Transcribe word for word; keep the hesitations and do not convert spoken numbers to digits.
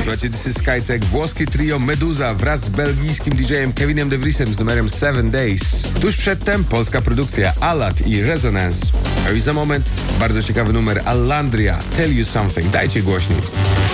Słuchajcie, This is Skycek, włoskie trio Meduza wraz z belgijskim D J-em Kevinem De Vriesem z numerem Seven Days. Tuż przedtem polska produkcja Alat i Resonance. A już za moment bardzo ciekawy numer Allandria, Tell You Something. Dajcie głośniej.